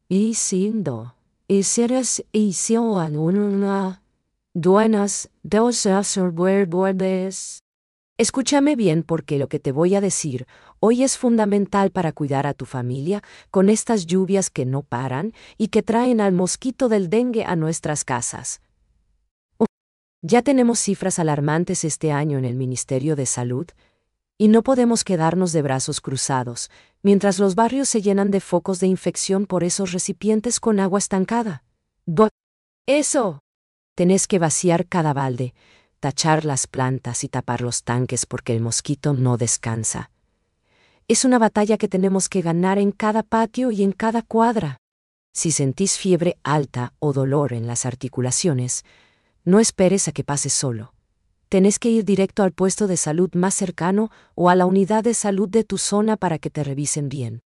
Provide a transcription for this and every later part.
Y siendo, y seres y sion una, duenas, dos bordes. Escúchame bien porque lo que te voy a decir hoy es fundamental para cuidar a tu familia con estas lluvias que no paran y que traen al mosquito del dengue a nuestras casas. Ya tenemos cifras alarmantes este año en el Ministerio de Salud, y no podemos quedarnos de brazos cruzados, mientras los barrios se llenan de focos de infección por esos recipientes con agua estancada. ¡Eso! Tenés que vaciar cada balde, tachar las plantas y tapar los tanques porque el mosquito no descansa. Es una batalla que tenemos que ganar en cada patio y en cada cuadra. Si sentís fiebre alta o dolor en las articulaciones, no esperes a que pase solo. Tenés que ir directo al puesto de salud más cercano o a la unidad de salud de tu zona para que te revisen bien.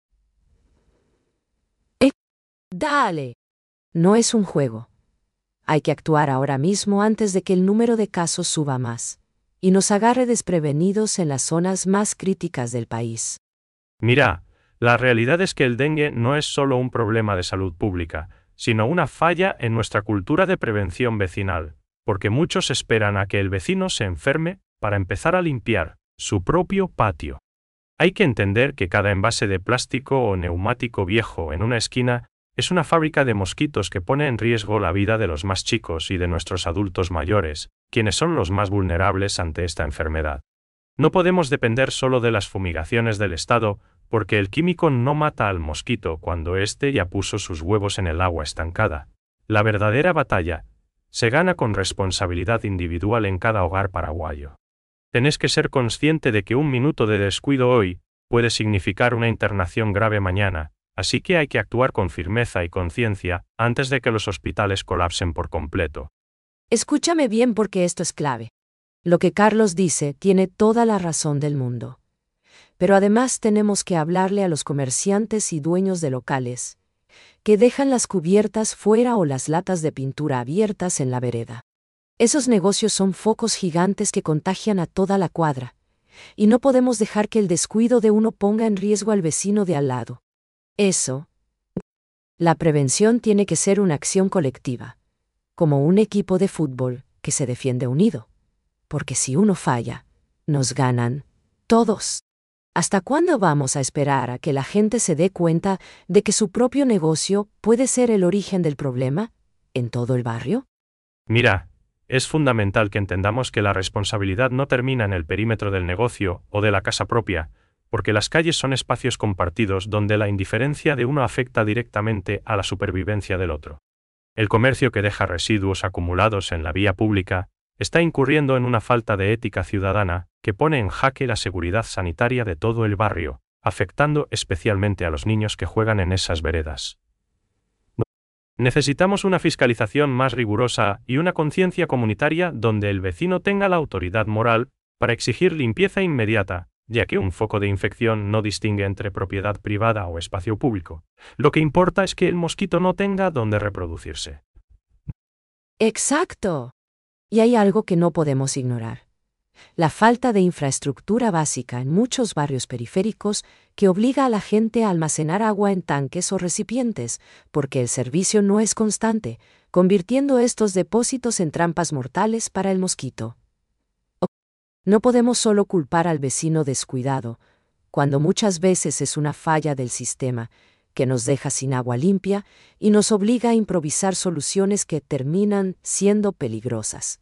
¡Dale! No es un juego. Hay que actuar ahora mismo antes de que el número de casos suba más y nos agarre desprevenidos en las zonas más críticas del país. Mira, la realidad es que el dengue no es solo un problema de salud pública, sino una falla en nuestra cultura de prevención vecinal, porque muchos esperan a que el vecino se enferme para empezar a limpiar su propio patio. Hay que entender que cada envase de plástico o neumático viejo en una esquina es una fábrica de mosquitos que pone en riesgo la vida de los más chicos y de nuestros adultos mayores, quienes son los más vulnerables ante esta enfermedad. No podemos depender solo de las fumigaciones del Estado, porque el químico no mata al mosquito cuando éste ya puso sus huevos en el agua estancada. La verdadera batalla se gana con responsabilidad individual en cada hogar paraguayo. Tenés que ser consciente de que un minuto de descuido hoy puede significar una internación grave mañana, así que hay que actuar con firmeza y conciencia antes de que los hospitales colapsen por completo. Escúchame bien porque esto es clave. Lo que Carlos dice tiene toda la razón del mundo. Pero además tenemos que hablarle a los comerciantes y dueños de locales, que dejan las cubiertas fuera o las latas de pintura abiertas en la vereda. Esos negocios son focos gigantes que contagian a toda la cuadra, y no podemos dejar que el descuido de uno ponga en riesgo al vecino de al lado. La prevención tiene que ser una acción colectiva, como un equipo de fútbol que se defiende unido. Porque si uno falla, nos ganan todos. ¿Hasta cuándo vamos a esperar a que la gente se dé cuenta de que su propio negocio puede ser el origen del problema en todo el barrio? Mira, es fundamental que entendamos que la responsabilidad no termina en el perímetro del negocio o de la casa propia, porque las calles son espacios compartidos donde la indiferencia de uno afecta directamente a la supervivencia del otro. El comercio que deja residuos acumulados en la vía pública está incurriendo en una falta de ética ciudadana que pone en jaque la seguridad sanitaria de todo el barrio, afectando especialmente a los niños que juegan en esas veredas. Necesitamos una fiscalización más rigurosa y una conciencia comunitaria donde el vecino tenga la autoridad moral para exigir limpieza inmediata, ya que un foco de infección no distingue entre propiedad privada o espacio público. Lo que importa es que el mosquito no tenga donde reproducirse. ¡Exacto! Y hay algo que no podemos ignorar. La falta de infraestructura básica en muchos barrios periféricos que obliga a la gente a almacenar agua en tanques o recipientes, porque el servicio no es constante, convirtiendo estos depósitos en trampas mortales para el mosquito. No podemos solo culpar al vecino descuidado, cuando muchas veces es una falla del sistema que nos deja sin agua limpia y nos obliga a improvisar soluciones que terminan siendo peligrosas.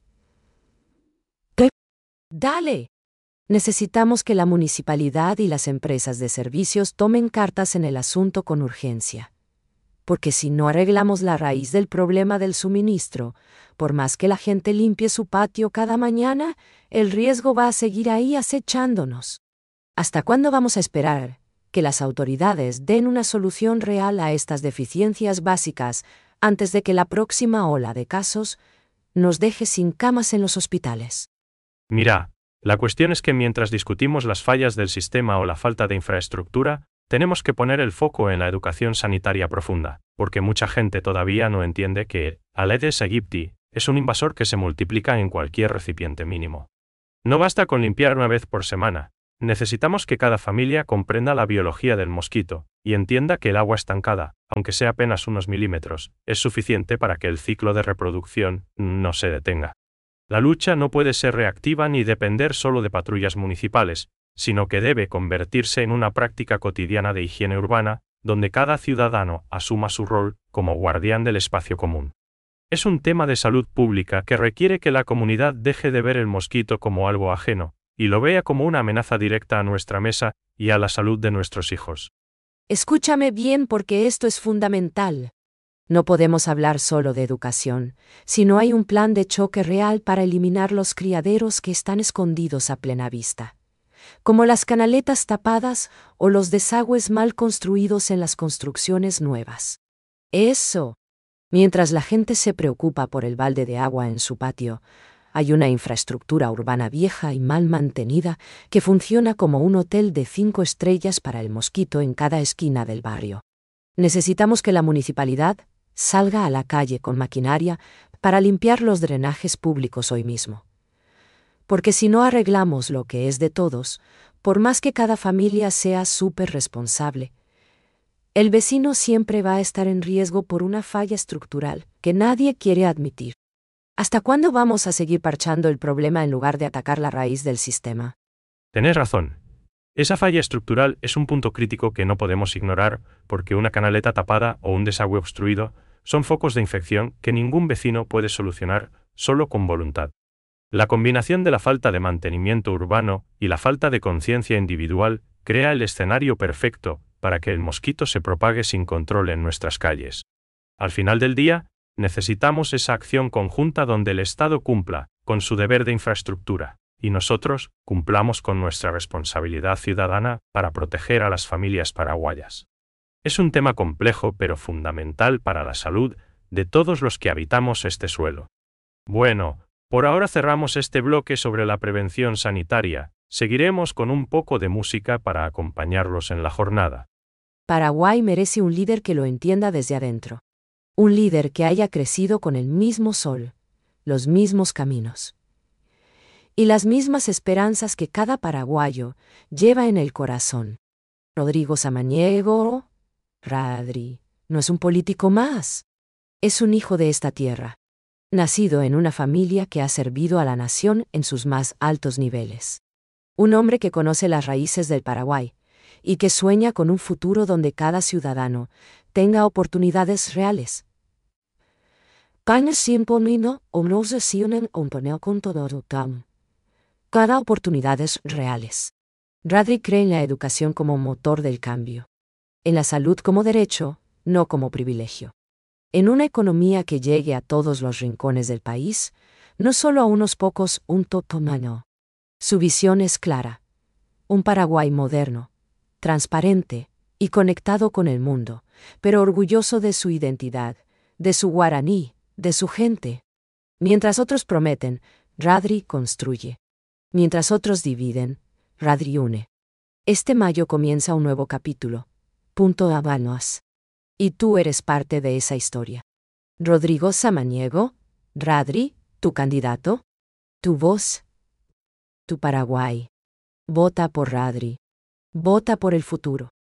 ¡Dale! Necesitamos que la municipalidad y las empresas de servicios tomen cartas en el asunto con urgencia. Porque si no arreglamos la raíz del problema del suministro, por más que la gente limpie su patio cada mañana, el riesgo va a seguir ahí acechándonos. ¿Hasta cuándo vamos a esperar que las autoridades den una solución real a estas deficiencias básicas antes de que la próxima ola de casos nos deje sin camas en los hospitales? Mira, la cuestión es que mientras discutimos las fallas del sistema o la falta de infraestructura, tenemos que poner el foco en la educación sanitaria profunda, porque mucha gente todavía no entiende que Aedes aegypti es un invasor que se multiplica en cualquier recipiente mínimo. No basta con limpiar una vez por semana, Necesitamos que cada familia comprenda la biología del mosquito y entienda que el agua estancada, aunque sea apenas unos milímetros, es suficiente para que el ciclo de reproducción no se detenga. La lucha no puede ser reactiva ni depender solo de patrullas municipales, sino que debe convertirse en una práctica cotidiana de higiene urbana, donde cada ciudadano asuma su rol como guardián del espacio común. Es un tema de salud pública que requiere que la comunidad deje de ver el mosquito como algo ajeno, y lo vea como una amenaza directa a nuestra mesa y a la salud de nuestros hijos. Escúchame bien porque esto es fundamental. No podemos hablar solo de educación, si no hay un plan de choque real para eliminar los criaderos que están escondidos a plena vista, como las canaletas tapadas o los desagües mal construidos en las construcciones nuevas. Eso. Mientras la gente se preocupa por el balde de agua en su patio, hay una infraestructura urbana vieja y mal mantenida que funciona como un hotel de 5 estrellas para el mosquito en cada esquina del barrio. Necesitamos que la municipalidad salga a la calle con maquinaria para limpiar los drenajes públicos hoy mismo. Porque si no arreglamos lo que es de todos, por más que cada familia sea súper responsable, el vecino siempre va a estar en riesgo por una falla estructural que nadie quiere admitir. ¿Hasta cuándo vamos a seguir parchando el problema en lugar de atacar la raíz del sistema? Tenés razón. Esa falla estructural es un punto crítico que no podemos ignorar, porque una canaleta tapada o un desagüe obstruido son focos de infección que ningún vecino puede solucionar solo con voluntad. La combinación de la falta de mantenimiento urbano y la falta de conciencia individual crea el escenario perfecto para que el mosquito se propague sin control en nuestras calles. Al final del día, necesitamos esa acción conjunta donde el Estado cumpla con su deber de infraestructura y nosotros cumplamos con nuestra responsabilidad ciudadana para proteger a las familias paraguayas. Es un tema complejo pero fundamental para la salud de todos los que habitamos este suelo. Bueno, por ahora cerramos este bloque sobre la prevención sanitaria. Seguiremos con un poco de música para acompañarlos en la jornada. Paraguay merece un líder que lo entienda desde adentro. Un líder que haya crecido con el mismo sol, los mismos caminos y las mismas esperanzas que cada paraguayo lleva en el corazón. Rodrigo Samaniego, Radri, no es un político más. Es un hijo de esta tierra, nacido en una familia que ha servido a la nación en sus más altos niveles. Un hombre que conoce las raíces del Paraguay y que sueña con un futuro donde cada ciudadano tenga oportunidades reales. Cada oportunidades reales. Radri cree en la educación como motor del cambio, en la salud como derecho, no como privilegio. En una economía que llegue a todos los rincones del país, no solo a unos pocos, un totomano. Su visión es clara. Un Paraguay moderno, transparente y conectado con el mundo, pero orgulloso de su identidad, de su guaraní, de su gente. Mientras otros prometen, Radri construye. Mientras otros dividen, Radri une. Este mayo comienza un nuevo capítulo. Punto Habanos. Y tú eres parte de esa historia. Rodrigo Samaniego, Radri, tu candidato, tu voz, tu Paraguay. Vota por Radri. Vota por el futuro.